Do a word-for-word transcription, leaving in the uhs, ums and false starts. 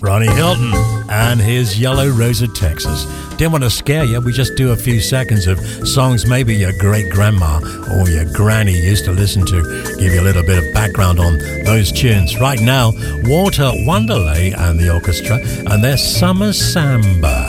Ronnie Hilton and his Yellow Rose of Texas. Didn't want to scare you, we just do a few seconds of songs maybe your great-grandma or your granny used to listen to. Give you a little bit of background on those tunes. Right now, Walter Wanderley and the orchestra and their Summer Samba.